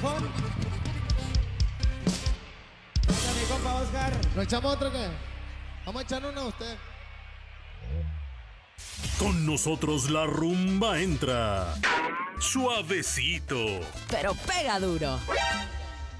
viejón. Venga, mi compa Oscar. ¿Nos echamos otro qué? Vamos a echar uno a usted. Con nosotros la rumba entra suavecito, pero pega duro.